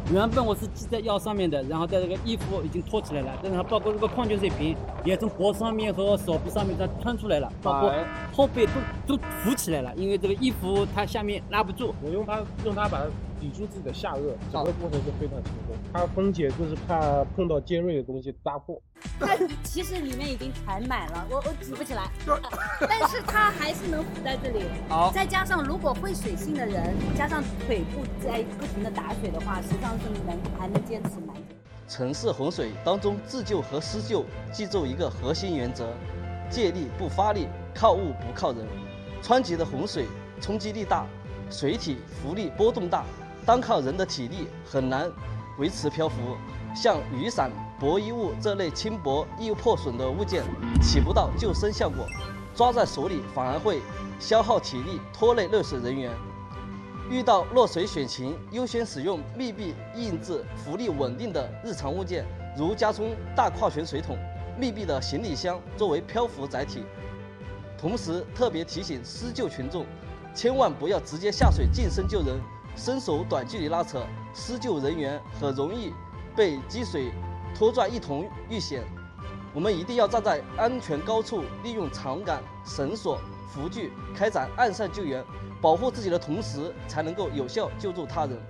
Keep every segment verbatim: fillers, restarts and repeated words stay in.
原本我是系在腰上面的，然后在这个衣服已经脱起来了，但是它包括这个矿泉水瓶也从脖子上面和手臂上面它穿出来了，包括后背都都浮起来了，因为这个衣服它下面拉不住。 我用它用它把它抵住自己的下颚，整个过程是非常轻松。它分解就是怕碰到尖锐的东西扎破。 它其实里面已经缠满了，我我举不起来，但是它还是能浮在这里。 好， 再加上如果会水性的人，加上腿部在不停的打水的话，实际上是能还能坚持蛮久。 城市洪水当中，自救和施救记住一个核心原则：借力不发力，靠物不靠人。湍急的洪水冲击力大，水体浮力波动大，单靠人的体力很难维持漂浮。像雨伞、薄衣物这类轻薄易破损的物件，起不到救生效果，抓在手里反而会消耗体力，拖累热水人员。遇到落水险情，优先使用密闭硬质、浮力稳定的日常物件，如家中大矿泉水桶、密闭的行李箱作为漂浮载体。同时，特别提醒施救群众，千万不要直接下水近身救人，伸手短距离拉扯，施救人员很容易被积水拖拽一同遇险。我们一定要站在安全高处，利用长杆、绳索、浮具开展岸上救援，保护自己的同时，才能够有效救助他人。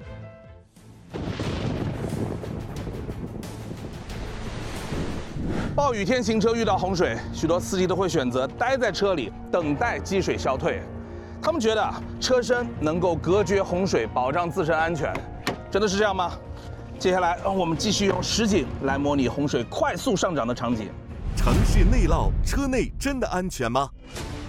暴雨天行车遇到洪水，许多司机都会选择待在车里等待积水消退。他们觉得车身能够隔绝洪水，保障自身安全。真的是这样吗？接下来，让我们继续用实景来模拟洪水快速上涨的场景。 城市内涝，车内真的安全吗？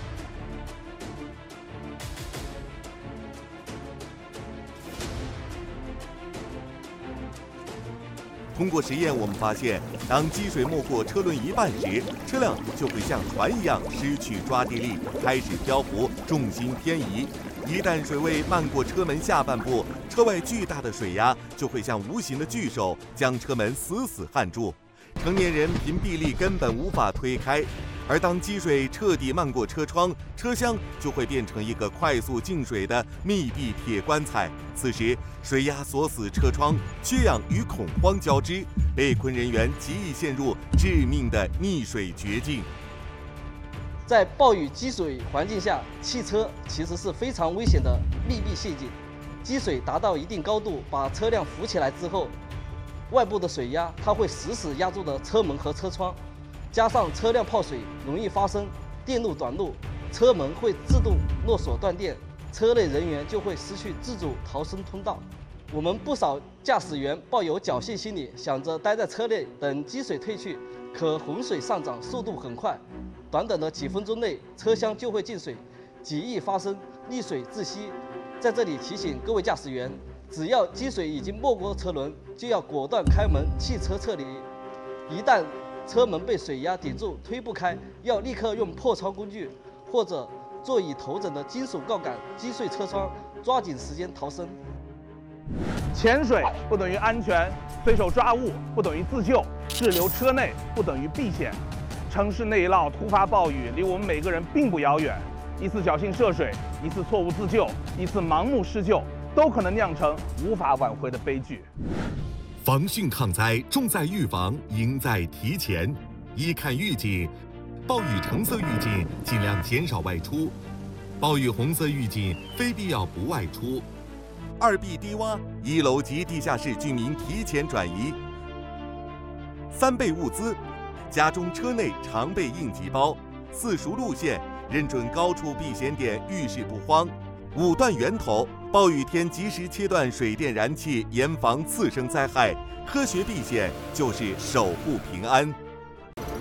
通过实验，我们发现，当积水没过车轮一半时，车辆就会像船一样失去抓地力，开始漂浮，重心偏移。一旦水位漫过车门下半部，车外巨大的水压就会像无形的巨手将车门死死焊住，成年人凭臂力根本无法推开。而当积水彻底漫过车窗，车厢就会变成一个快速进水的密闭铁棺材。此时，水压锁死车窗，缺氧与恐慌交织，被困人员极易陷入致命的溺水绝境。 在暴雨积水环境下，汽车其实是非常危险的密闭陷阱。积水达到一定高度，把车辆浮起来之后，外部的水压它会死死压住的车门和车窗。加上车辆泡水，容易发生电路短路，车门会自动落锁断电，车内人员就会失去自主逃生通道。我们不少驾驶员抱有侥幸心理，想着待在车内等积水退去，可洪水上涨速度很快，短短的几分钟内车厢就会进水，极易发生溺水窒息。在这里提醒各位驾驶员，只要积水已经没过车轮，就要果断开门，弃车撤离。一旦车门被水压顶住推不开，要立刻用破窗工具或者座椅头枕的金属杠杆击碎车窗，抓紧时间逃生。 潜水不等于安全，随手抓物不等于自救，滞留车内不等于避险。城市内涝、突发暴雨离我们每个人并不遥远，一次侥幸涉水，一次错误自救，一次盲目施救，都可能酿成无法挽回的悲剧。 防汛抗灾重在预防，赢在提前。一看预警，暴雨橙色预警尽量减少外出，暴雨红色预警非必要不外出。二 B 低洼，一楼及地下室居民提前转移。三备物资，家中车内常备应急包。四熟路线，认准高处避险点，遇事不慌。五断源头，暴雨天及时切断水电燃气，严防次生灾害。科学避险就是守护平安。